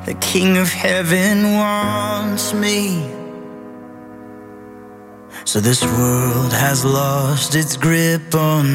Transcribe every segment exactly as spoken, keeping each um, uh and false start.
The King of Heaven wants me. So this world has lost its grip on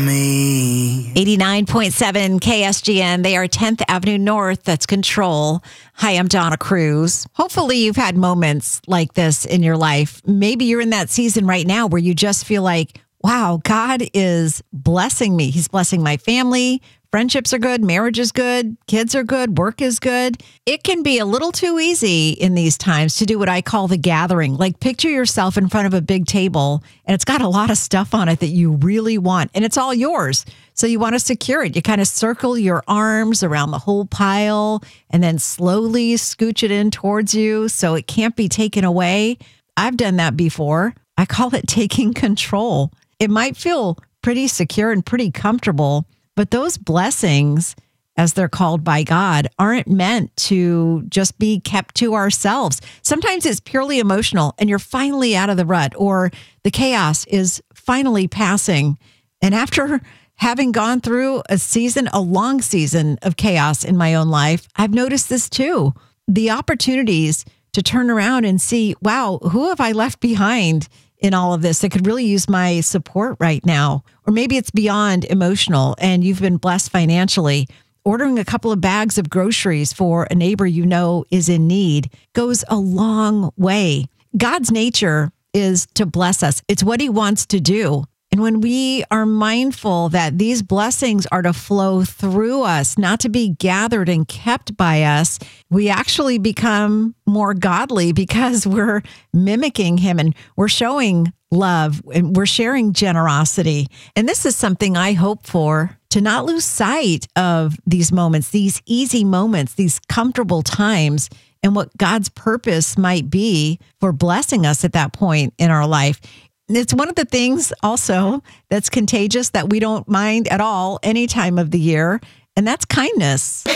me. eighty-nine point seven K S G N. They are tenth Avenue North. That's Control. Hi, I'm Donna Cruz. Hopefully you've had moments like this in your life. Maybe you're in that season right now where you just feel like, wow, God is blessing me. He's blessing my family. Friendships are good. Marriage is good. Kids are good. Work is good. It can be a little too easy in these times to do what I call the gathering. Like picture yourself in front of a big table and it's got a lot of stuff on it that you really want and it's all yours. So you want to secure it. You kind of circle your arms around the whole pile and then slowly scooch it in towards you so it can't be taken away. I've done that before. I call it taking control. It might feel pretty secure and pretty comfortable, but those blessings, as they're called by God, aren't meant to just be kept to ourselves. Sometimes it's purely emotional and you're finally out of the rut or the chaos is finally passing. And after having gone through a season, a long season of chaos in my own life, I've noticed this too. The opportunities to turn around and see, wow, who have I left behind in all of this that could really use my support right now? Or maybe it's beyond emotional and you've been blessed financially. Ordering a couple of bags of groceries for a neighbor you know is in need goes a long way. God's nature is to bless us. It's what he wants to do. And when we are mindful that these blessings are to flow through us, not to be gathered and kept by us, we actually become more godly because we're mimicking him and we're showing love and we're sharing generosity. And this is something I hope for, to not lose sight of these moments, these easy moments, these comfortable times, and what God's purpose might be for blessing us at that point in our life. It's one of the things also that's contagious that we don't mind at all any time of the year, and that's kindness.